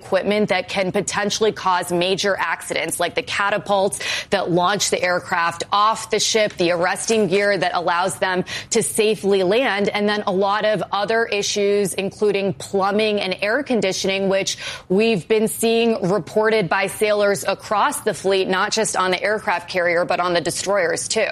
equipment that can potentially cause major accidents, like the catapults that launch the aircraft off the ship, the arresting gear that allows them to safely land, and then a lot of other issues, including plumbing and air conditioning, which we've been seeing reported by sailors across the fleet, not just on the aircraft carrier, but on the destroyers, too.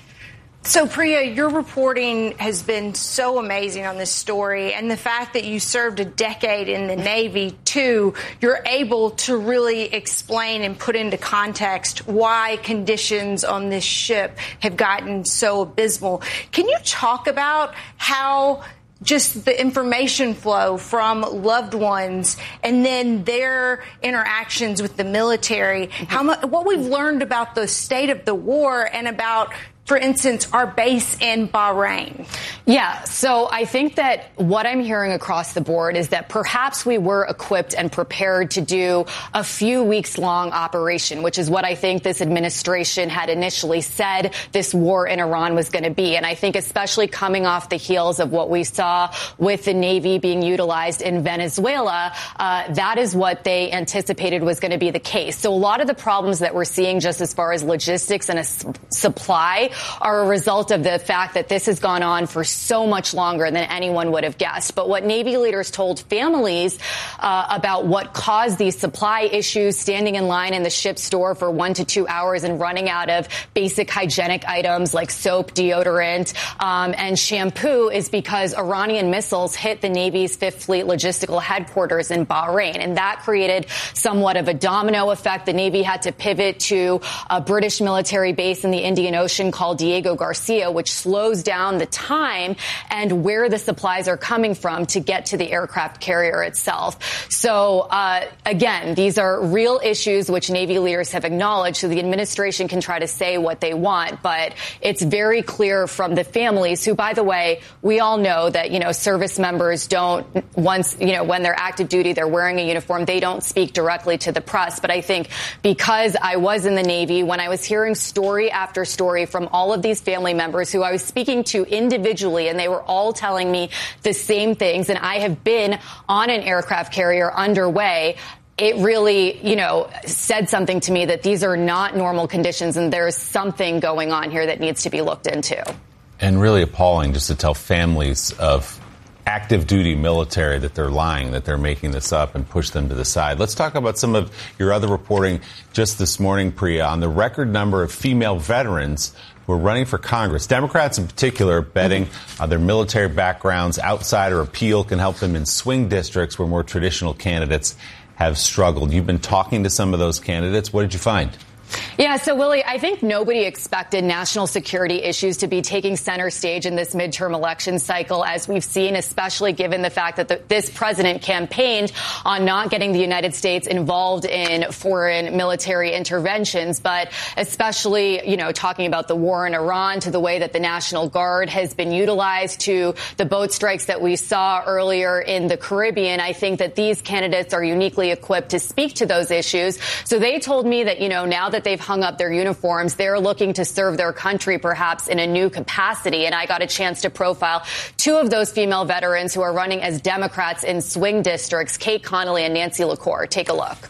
So, Priya, your reporting has been so amazing on this story, and the fact that you served a decade in the Navy, too, you're able to really explain and put into context why conditions on this ship have gotten so abysmal. Can you talk about how just the information flow from loved ones and then their interactions with the military, what we've learned about the state of the war and about, for instance, our base in Bahrain? Yeah, so I think that what I'm hearing across the board is that perhaps we were equipped and prepared to do a few weeks long operation, which is what I think this administration had initially said this war in Iran was going to be. And I think especially coming off the heels of what we saw with the Navy being utilized in Venezuela, that is what they anticipated was going to be the case. So a lot of the problems that we're seeing just as far as logistics and a supply are a result of the fact that this has gone on for so much longer than anyone would have guessed. But what Navy leaders told families about what caused these supply issues, standing in line in the ship's store for 1 to 2 hours and running out of basic hygienic items like soap, deodorant, and shampoo, is because Iranian missiles hit the Navy's Fifth Fleet logistical headquarters in Bahrain. And that created somewhat of a domino effect. The Navy had to pivot to a British military base in the Indian Ocean called Diego Garcia, which slows down the time and where the supplies are coming from to get to the aircraft carrier itself. So, again, these are real issues which Navy leaders have acknowledged, so the administration can try to say what they want. But it's very clear from the families who, by the way, we all know that, service members don't, once, when they're active duty, they're wearing a uniform, they don't speak directly to the press. But I think because I was in the Navy, when I was hearing story after story from all of these family members who I was speaking to individually, and they were all telling me the same things, and I have been on an aircraft carrier underway, it really, said something to me that these are not normal conditions and there's something going on here that needs to be looked into. And really appalling just to tell families of active duty military that they're lying, that they're making this up, and push them to the side. Let's talk about some of your other reporting just this morning, Priya, on the record number of female veterans who are running for Congress. Democrats in particular betting their military backgrounds, outsider appeal can help them in swing districts where more traditional candidates have struggled. You've been talking to some of those candidates. What did you find? Yeah, so, Willie, I think nobody expected national security issues to be taking center stage in this midterm election cycle, as we've seen, especially given the fact that this president campaigned on not getting the United States involved in foreign military interventions. But especially, talking about the war in Iran, to the way that the National Guard has been utilized, to the boat strikes that we saw earlier in the Caribbean, I think that these candidates are uniquely equipped to speak to those issues. So they told me that, now that they've hung up their uniforms, they're looking to serve their country perhaps in a new capacity. And I got a chance to profile two of those female veterans who are running as Democrats in swing districts, Kate Connolly and Nancy LaCour. Take a look.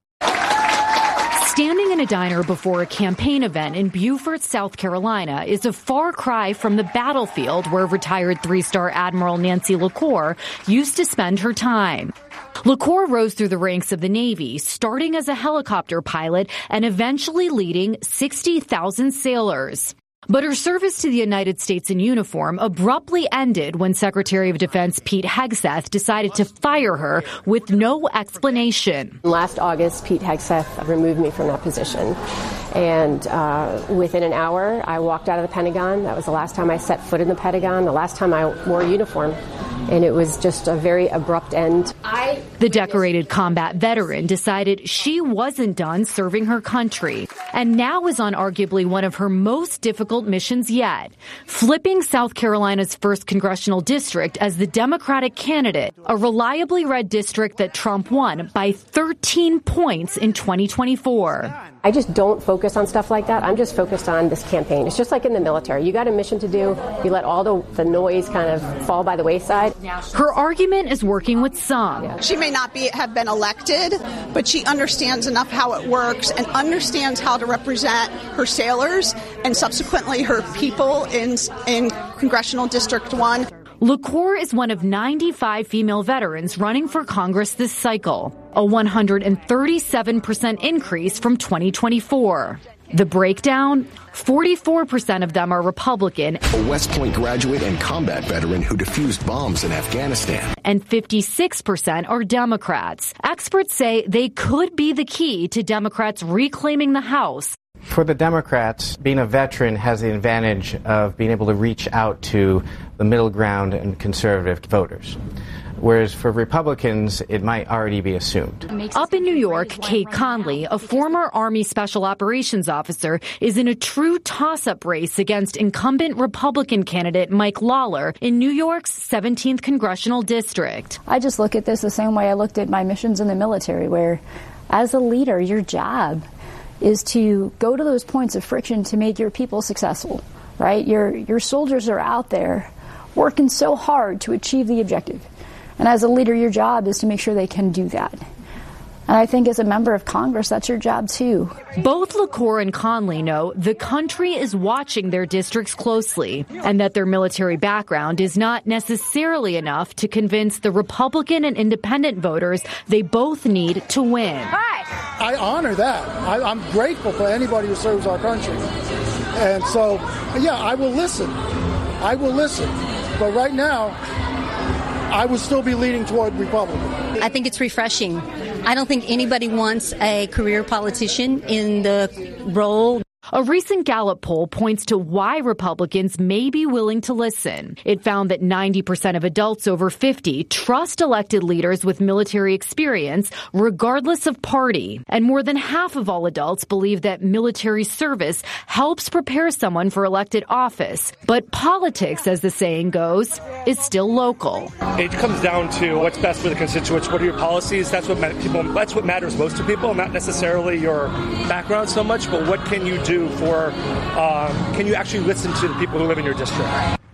Standing in a diner before a campaign event in Beaufort, South Carolina, is a far cry from the battlefield where retired three-star Admiral Nancy LaCour used to spend her time. LaCour rose through the ranks of the Navy, starting as a helicopter pilot and eventually leading 60,000 sailors. But her service to the United States in uniform abruptly ended when Secretary of Defense Pete Hegseth decided to fire her with no explanation. Last August, Pete Hegseth removed me from that position. And within an hour, I walked out of the Pentagon. That was the last time I set foot in the Pentagon, the last time I wore a uniform. And it was just a very abrupt end. The decorated combat veteran decided she wasn't done serving her country, and now is on arguably one of her most difficult missions yet, flipping South Carolina's 1st congressional district as the Democratic candidate, a reliably red district that Trump won by 13 points in 2024. I just don't focus on stuff like that. I'm just focused on this campaign. It's just like in the military. You got a mission to do. You let all the noise kind of fall by the wayside. Her argument is working with some. She may not have been elected, but she understands enough how it works and understands how to represent her sailors and subsequently her people in Congressional District 1. LaCour is one of 95 female veterans running for Congress this cycle, a 137% increase from 2024. The breakdown? 44% of them are Republican. A West Point graduate and combat veteran who defused bombs in Afghanistan. And 56% are Democrats. Experts say they could be the key to Democrats reclaiming the House. For the Democrats, being a veteran has the advantage of being able to reach out to the middle ground and conservative voters. Whereas for Republicans, it might already be assumed. Up in New York, Kate Conley, a former Army Special Operations officer, is in a true toss-up race against incumbent Republican candidate Mike Lawler in New York's 17th Congressional District. I just look at this the same way I looked at my missions in the military, where as a leader, your job is to go to those points of friction to make your people successful, right? Your soldiers are out there working so hard to achieve the objective. And as a leader, your job is to make sure they can do that. And I think as a member of Congress, that's your job, too. Both LaCour and Conley know the country is watching their districts closely and that their military background is not necessarily enough to convince the Republican and independent voters they both need to win. I honor that. I'm grateful for anybody who serves our country. And so, yeah, I will listen. But right now, I would still be leaning toward Republican. I think it's refreshing. I don't think anybody wants a career politician in the role. A recent Gallup poll points to why Republicans may be willing to listen. It found that 90% of adults over 50 trust elected leaders with military experience, regardless of party. And more than half of all adults believe that military service helps prepare someone for elected office. But politics, as the saying goes, is still local. It comes down to what's best for the constituents. What are your policies? That's what matters most to people, not necessarily your background so much, but what can you do can you actually listen to the people who live in your district?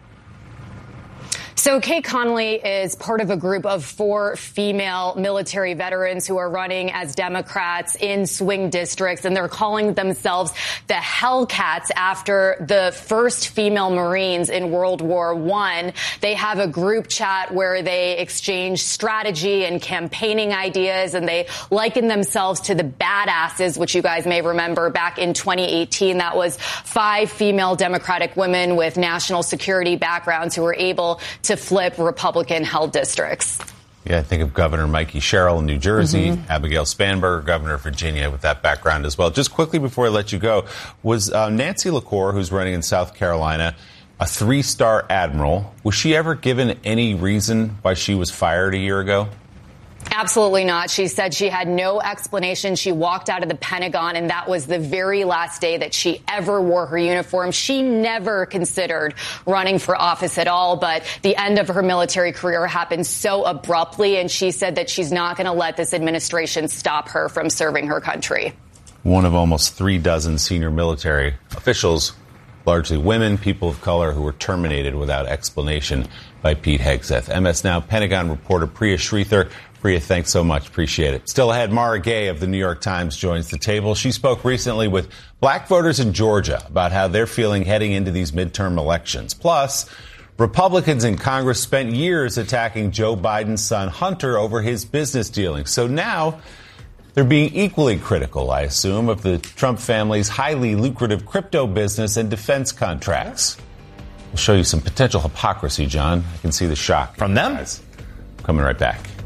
So Kate Conley is part of a group of 4 female military veterans who are running as Democrats in swing districts, and they're calling themselves the Hellcats after the first female Marines in World War I. They have a group chat where they exchange strategy and campaigning ideas, and they liken themselves to the badasses, which you guys may remember back in 2018. That was 5 female Democratic women with national security backgrounds who were able to flip Republican-held districts. Yeah, I think of Governor Mikey Sherrill in New Jersey, Abigail Spanberger, Governor of Virginia, with that background as well. Just quickly before I let you go, was Nancy LaCour, who's running in South Carolina, a 3-star admiral? Was she ever given any reason why she was fired a year ago? Absolutely not. She said she had no explanation. She walked out of the Pentagon, and that was the very last day that she ever wore her uniform. She never considered running for office at all, but the end of her military career happened so abruptly, and she said that she's not going to let this administration stop her from serving her country. One of almost 36 senior military officials, largely women, people of color, who were terminated without explanation by Pete Hegseth. MS Now Pentagon reporter Priya Sridhar. Priya, thanks so much. Appreciate it. Still ahead, Mara Gay of the New York Times joins the table. She spoke recently with black voters in Georgia about how they're feeling heading into these midterm elections. Plus, Republicans in Congress spent years attacking Joe Biden's son Hunter over his business dealings. So now they're being equally critical, I assume, of the Trump family's highly lucrative crypto business and defense contracts. We'll show you some potential hypocrisy, John. I can see the shock from them. Coming right back.